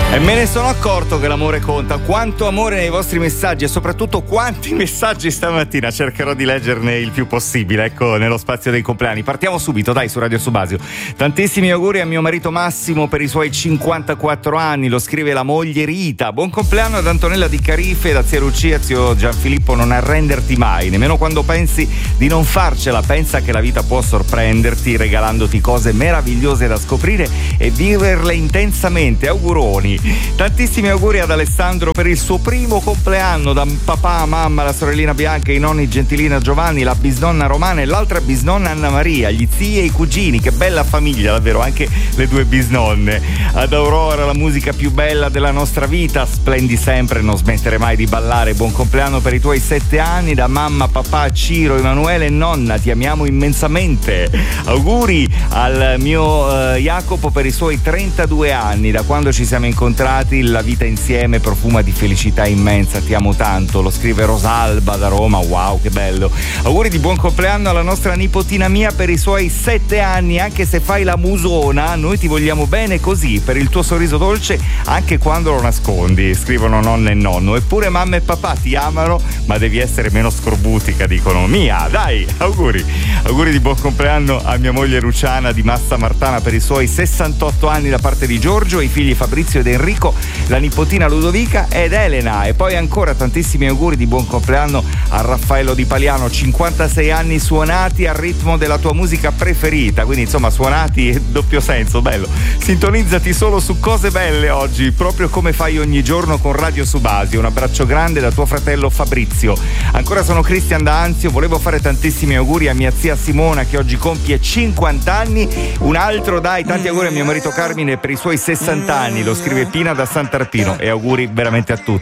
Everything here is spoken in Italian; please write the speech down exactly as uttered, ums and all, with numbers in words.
E me ne sono accorto che l'amore conta. Quanto amore nei vostri messaggi e soprattutto quanti messaggi stamattina. Cercherò di leggerne il più possibile, ecco, nello spazio dei compleanni. Partiamo subito, dai, su Radio Subasio. Tantissimi auguri a mio marito Massimo per i suoi cinquantaquattro anni, lo scrive la moglie Rita. Buon compleanno ad Antonella Di Carife, da zia Lucia, zio Gianfilippo. Non arrenderti mai, nemmeno quando pensi di non farcela. Pensa che la vita può sorprenderti regalandoti cose meravigliose da scoprire e viverle intensamente. Auguroni. Tantissimi auguri ad Alessandro per il suo primo compleanno, da papà, mamma, la sorellina Bianca, i nonni Gentilina, Giovanni, la bisnonna Romana e l'altra bisnonna Anna Maria, gli zii e i cugini. Che bella famiglia, davvero, anche le due bisnonne. Ad Aurora, la musica più bella della nostra vita, splendi sempre, non smettere mai di ballare. Buon compleanno per i tuoi sette anni da mamma, papà, Ciro, Emanuele e nonna, ti amiamo immensamente. Auguri al mio eh, Jacopo per i suoi trentadue anni, da quando ci siamo incontrati la vita insieme profuma di felicità immensa, ti amo tanto. Lo scrive Rosalba da Roma. Wow, che bello. Auguri di buon compleanno alla nostra nipotina Mia per i suoi sette anni. Anche se fai la musona, noi ti vogliamo bene così, per il tuo sorriso dolce anche quando lo nascondi, scrivono nonna e nonno. Eppure mamma e papà ti amano, ma devi essere meno scorbutica, dicono. Mia, dai, auguri. Auguri di buon compleanno a mia moglie Luciana di Massa Martana per i suoi sessantotto anni da parte di Giorgio, i figli Fabrizio ed Enrico, la nipotina Ludovica ed Elena. E poi ancora tantissimi auguri di buon compleanno a Raffaello Di Paliano, cinquantasei anni suonati al ritmo della tua musica preferita, quindi insomma suonati doppio senso, bello. Sintonizzati solo su cose belle oggi, proprio come fai ogni giorno con Radio Subasio. Un abbraccio grande da tuo fratello Fabrizio. Ancora sono Cristian da Anzio, volevo fare tantissimi auguri a mia zia Simona che oggi compie cinquanta anni. Un altro, dai, tanti auguri a mio marito Carmine per i suoi sessanta anni, lo scrive Pina da Sant'Arpino, e auguri veramente a tutti.